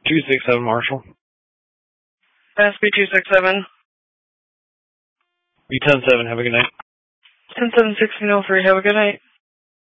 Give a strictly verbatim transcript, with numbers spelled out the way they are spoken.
two six seven Marshall. S B two six seven. B ten seven, have a good night. ten seven sixteen oh three, have a good night.